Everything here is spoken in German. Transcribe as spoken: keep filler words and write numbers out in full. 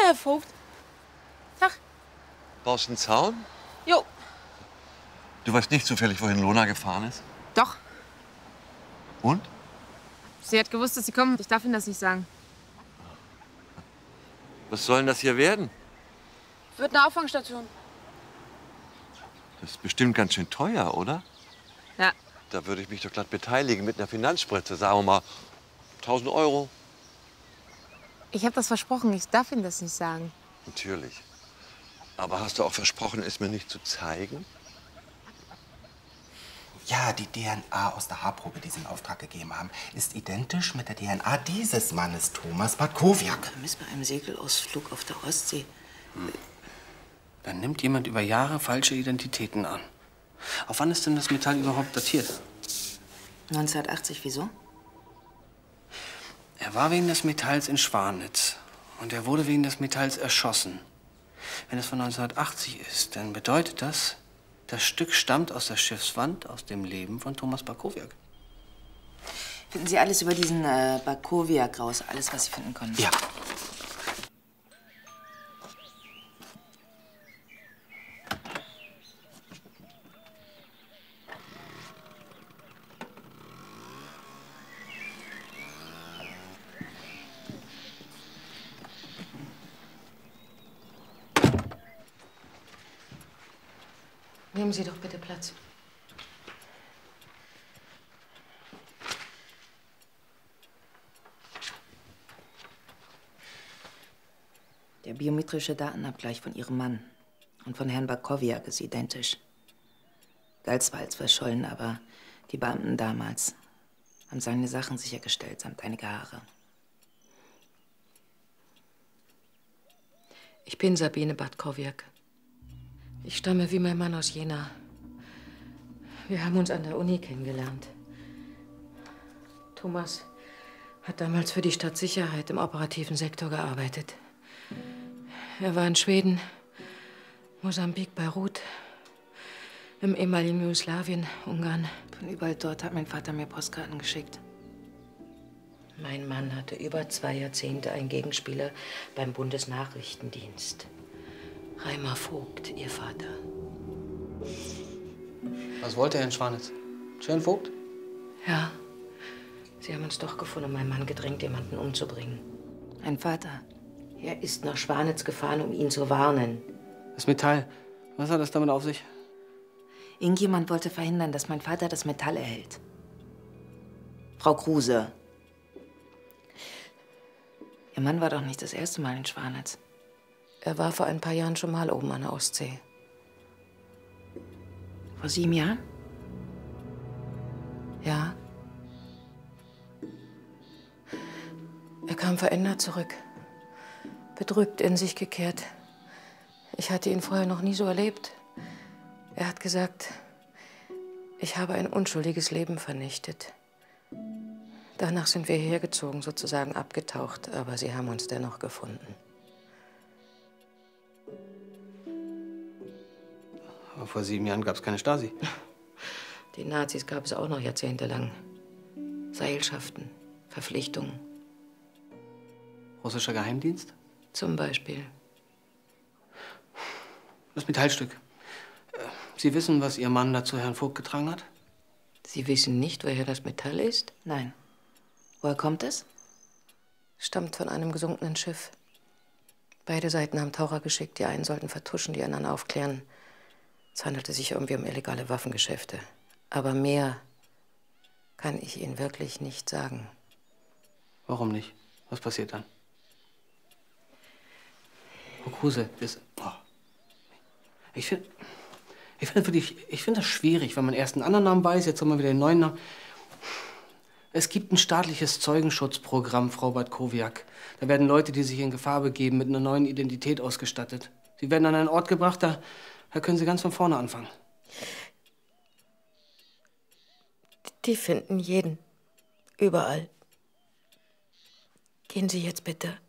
Herr Vogt. Tag. Baust du einen Zaun? Jo. Du weißt nicht zufällig, wohin Lona gefahren ist? Doch. Und? Sie hat gewusst, dass Sie kommen. Ich darf Ihnen das nicht sagen. Was soll denn das hier werden? Wird eine Auffangstation. Das ist bestimmt ganz schön teuer, oder? Ja. Da würde ich mich doch glatt beteiligen mit einer Finanzspritze. Sagen wir mal tausend Euro. Ich habe das versprochen. Ich darf Ihnen das nicht sagen. Natürlich. Aber hast du auch versprochen, es mir nicht zu zeigen? Ja, die D N A aus der Haarprobe, die Sie in Auftrag gegeben haben, ist identisch mit der D N A dieses Mannes, Thomas Bartkowiak. Vermisst bei einem Segelausflug auf der Ostsee. Hm. Dann nimmt jemand über Jahre falsche Identitäten an. Auf wann ist denn das Metall überhaupt datiert? neunzehnhundertachtzig, wieso? Er war wegen des Metalls in Schwanitz. Und er wurde wegen des Metalls erschossen. Wenn es von neunzehnhundertachtzig ist, dann bedeutet das, das Stück stammt aus der Schiffswand, aus dem Leben von Thomas Bartkowiak. Finden Sie alles über diesen äh, Bartkowiak raus? Alles, was Sie finden können? Ja. Nehmen Sie doch bitte Platz. Der biometrische Datenabgleich von Ihrem Mann und von Herrn Bartkowiak ist identisch. Galt zwar als verschollen, aber die Beamten damals haben seine Sachen sichergestellt, samt einige Haare. Ich bin Sabine Bartkowiak. Ich stamme wie mein Mann aus Jena. Wir haben uns an der Uni kennengelernt. Thomas hat damals für die Stadtsicherheit im operativen Sektor gearbeitet. Er war in Schweden, Mosambik, Beirut, im ehemaligen Jugoslawien, Ungarn. Von überall dort hat mein Vater mir Postkarten geschickt. Mein Mann hatte über zwei Jahrzehnte einen Gegenspieler beim Bundesnachrichtendienst. Reimer Vogt, Ihr Vater. Was wollte er in Schwanitz? Zu Herrn Vogt? Ja. Sie haben uns doch gefunden, mein Mann gedrängt, jemanden umzubringen. Mein Vater? Er ist nach Schwanitz gefahren, um ihn zu warnen. Das Metall, was hat das damit auf sich? Irgendjemand wollte verhindern, dass mein Vater das Metall erhält. Frau Kruse. Ihr Mann war doch nicht das erste Mal in Schwanitz. Er war vor ein paar Jahren schon mal oben an der Ostsee. Vor sieben Jahren? Ja. Er kam verändert zurück. Bedrückt, in sich gekehrt. Ich hatte ihn vorher noch nie so erlebt. Er hat gesagt, ich habe ein unschuldiges Leben vernichtet. Danach sind wir hierher gezogen, sozusagen abgetaucht, aber sie haben uns dennoch gefunden. Aber vor sieben Jahren gab es keine Stasi. Die Nazis gab es auch noch jahrzehntelang. Seilschaften, Verpflichtungen. Russischer Geheimdienst? Zum Beispiel. Das Metallstück. Sie wissen, was Ihr Mann dazu Herrn Vogt getragen hat? Sie wissen nicht, woher das Metall ist? Nein. Woher kommt es? Stammt von einem gesunkenen Schiff. Beide Seiten haben Taucher geschickt. Die einen sollten vertuschen, die anderen aufklären. Es handelte sich irgendwie um illegale Waffengeschäfte. Aber mehr kann ich Ihnen wirklich nicht sagen. Warum nicht? Was passiert dann? Frau Kruse, das... Oh. Ich finde... Ich finde wirklich, ich finde das schwierig, wenn man erst einen anderen Namen weiß, jetzt haben wir wieder den neuen Namen. Es gibt ein staatliches Zeugenschutzprogramm, Frau Bartkowiak. Da werden Leute, die sich in Gefahr begeben, mit einer neuen Identität ausgestattet. Sie werden an einen Ort gebracht, da, da können Sie ganz von vorne anfangen. Die finden jeden. Überall. Gehen Sie jetzt bitte.